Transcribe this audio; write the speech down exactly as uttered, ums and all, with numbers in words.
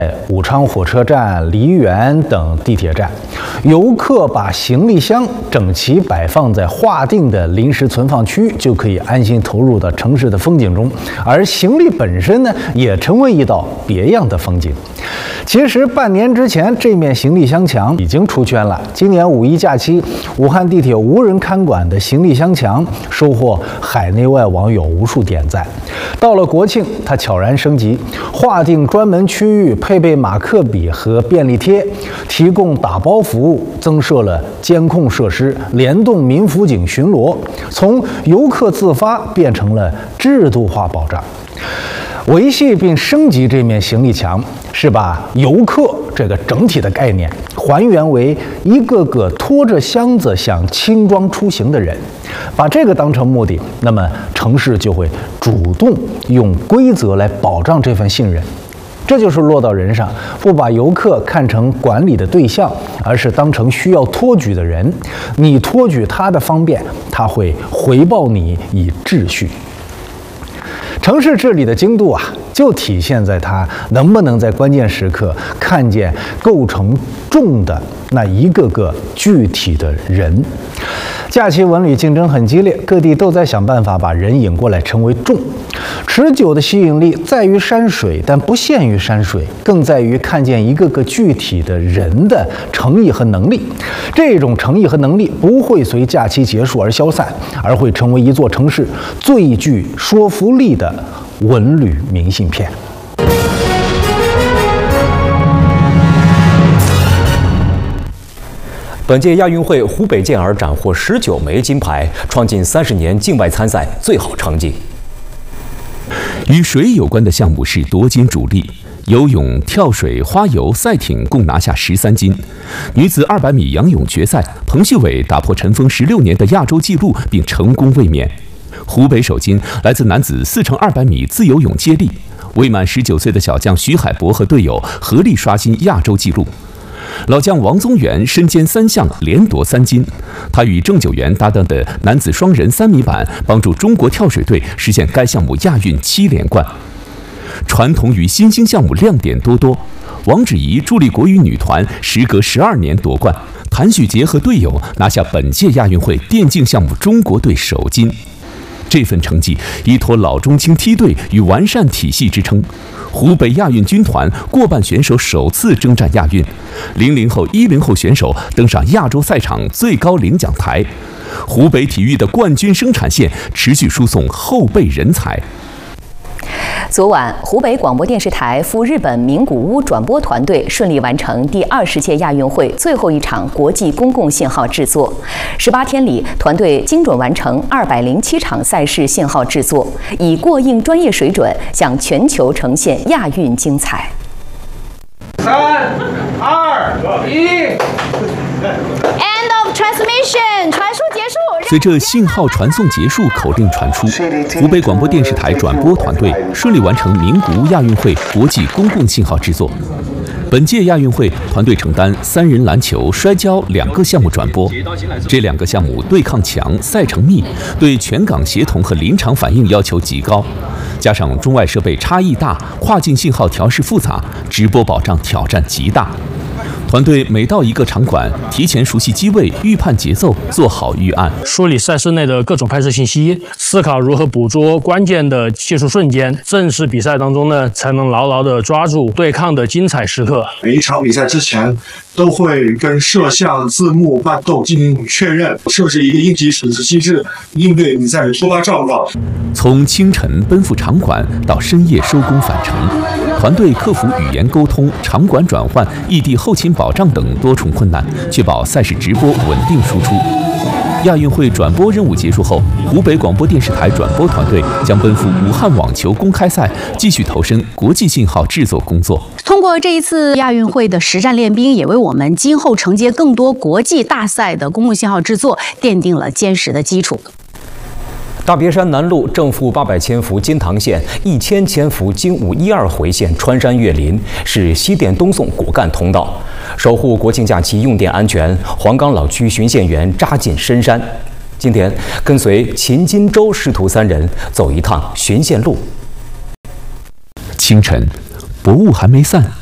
武昌火车站、梨园等地铁站，游客把行李箱整齐摆放在划定的临时存放区，就可以安心投入到城市的风景中。而行李本身呢，也成为一道别样的风景。其实半年之前，这面行李箱墙已经出圈了。今年五一假期，武汉地铁无人看管的行李箱墙收获海内外网友无数点赞。到了国庆，它悄然升级，划定专门区域，配备马克笔和便利贴，提供打包服务，增设了监控设施，联动民辅警巡逻，从游客自发变成了制度化保障。维系并升级这面行李墙，是把游客这个整体的概念还原为一个个拖着箱子想轻装出行的人，把这个当成目的，那么城市就会主动用规则来保障这份信任。这就是落到人上，不把游客看成管理的对象，而是当成需要托举的人。你托举他的方便，他会回报你以秩序。城市治理的精度啊，就体现在它能不能在关键时刻看见构成众的那一个个具体的人。假期文旅竞争很激烈，各地都在想办法把人引过来成为众。持久的吸引力在于山水，但不限于山水，更在于看见一个个具体的人的诚意和能力。这种诚意和能力不会随假期结束而消散，而会成为一座城市最具说服力的文旅明信片。 本届亚运会，湖北健儿斩获十九枚金牌，创近三十年境外参赛最好成绩。 与水有关的项目是夺金主力，游泳、跳水、花游、赛艇共拿下十三金。女子二百米仰泳决赛，彭旭伟打破尘封十六年的亚洲纪录，并成功卫冕。湖北首金来自男子四乘二百米自由泳接力，未满十九岁的小将徐海博和队友合力刷新亚洲纪录。老将王宗源身兼三项，连夺三金。他与郑九元搭档的男子双人三米板，帮助中国跳水队实现该项目亚运七连冠。传统与新兴项目亮点多多，王芷怡助力国羽女团时隔十二年夺冠，谭许杰和队友拿下本届亚运会电竞项目中国队首金。这份成绩依托老中青梯队与完善体系支撑。湖北亚运军团过半选手首次征战亚运，零零后、一零后选手登上亚洲赛场最高领奖台。湖北体育的冠军生产线持续输送后备人才。 昨晚，湖北广播电视台赴日本名古屋转播团队顺利完成第二十届亚运会最后一场国际公共信号制作。十八天里，团队精准完成二百零七场赛事信号制作，以过硬专业水准向全球呈现亚运精彩。 三、二、一。End of transmission， 传输结束。 随着信号传送结束，口令传出，湖北广播电视台转播团队顺利完成名古屋亚运会国际公共信号制作。本届亚运会，团队承担三人篮球、摔跤两个项目转播。这两个项目对抗强、赛程密，对全港协同和临场反应要求极高，加上中外设备差异大，跨境信号调试复杂，直播保障挑战极大。团队每到一个场馆，提前熟悉机位，预判节奏，做好预案， 梳理赛事内的各种拍摄信息，思考如何捕捉关键的技术瞬间。正式比赛当中呢，才能牢牢地抓住对抗的精彩时刻。 每一场比赛之前，都会跟摄像、字幕、伴奏进行确认，设置一个应急处置机制，应对比赛的突发状况。 从清晨奔赴场馆到深夜收工返程，团队克服语言沟通、场馆转换、异地后勤保障等多重困难，确保赛事直播稳定输出。亚运会转播任务结束后，湖北广播电视台转播团队将奔赴武汉网球公开赛，继续投身国际信号制作工作。 通过这一次亚运会的实战练兵，也为我们今后承接更多国际大赛的公共信号制作奠定了坚实的基础。 大别山南路正负八百千伏金塘线、一千千伏京五一二回线穿山越林，是西电东送果干通道。守护国庆假期用电安全，黄冈老区巡线员扎进深山。今天跟随秦金周师徒三人走一趟巡线路。 清晨，薄雾还没散，